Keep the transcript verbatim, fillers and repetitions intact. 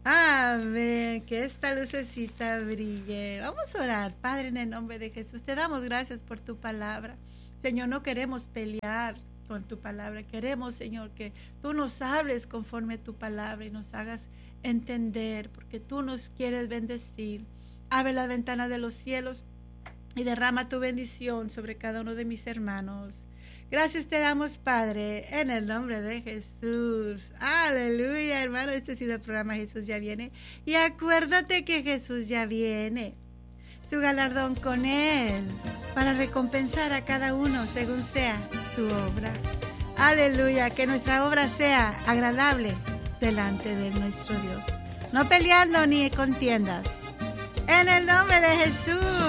Amén. Que esta lucecita brille. Vamos a orar. Padre, en el nombre de Jesús, te damos gracias por tu palabra. Señor, no queremos pelear con tu palabra. Queremos, Señor, que tú nos hables conforme a tu palabra y nos hagas entender, porque tú nos quieres bendecir. Abre la ventana de los cielos y derrama tu bendición sobre cada uno de mis hermanos. Gracias te damos, Padre, en el nombre de Jesús. Aleluya, hermano. Este ha sido el programa Jesús ya viene. Y acuérdate que Jesús ya viene. Su galardón con Él, para recompensar a cada uno según sea su obra. Aleluya, que nuestra obra sea agradable delante de nuestro Dios. No peleando ni contiendas. En el nombre de Jesús.